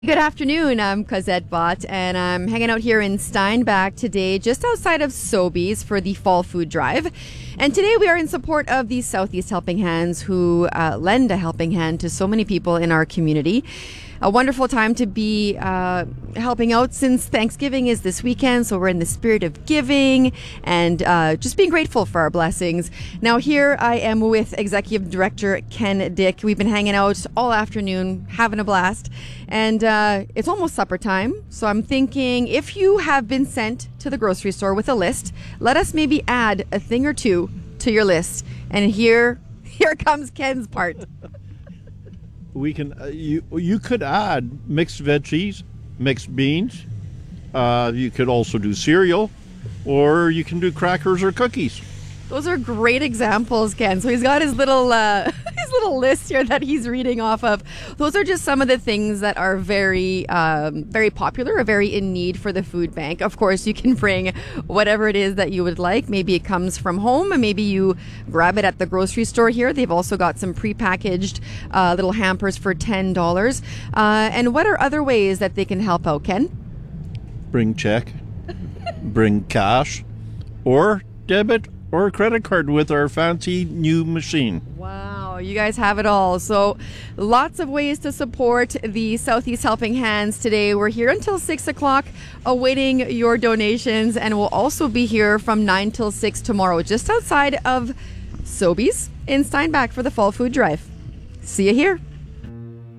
Good afternoon. I'm Cosette Bott, and I'm hanging out here in Steinbach today, just outside of Sobeys for the Fall Food Drive. And today we are in support of the Southeast Helping Hands, who lend a helping hand to so many people in our community. A wonderful time to be helping out since Thanksgiving is this weekend, so we're in the spirit of giving and just being grateful for our blessings. Now here I am with Executive Director Ken Dick. We've been hanging out all afternoon, having a blast, and it's almost supper time, so I'm thinking if you have been sent to the grocery store with a list, let us maybe add a thing or two to your list. And here comes Ken's part. We can you could add mixed veggies, mixed beans. You could also do cereal, or you can do crackers or cookies. Those are great examples, Ken. So he's got his little list here that he's reading off of. Those are just some of the things that are very popular or very in need for the food bank. Of course, you can bring whatever it is that you would like. Maybe it comes from home, and maybe you grab it at the grocery store here. They've also got some prepackaged little hampers for $10. And what are other ways that they can help out, Ken? Bring check, bring cash, or debit or a credit card with our fancy new machine. Wow, you guys have it all. So lots of ways to support the Southeast Helping Hands today. We're here until 6 o'clock awaiting your donations, and we'll also be here from 9 till 6 tomorrow, just outside of Sobeys in Steinbach for the Fall Food Drive. See you here.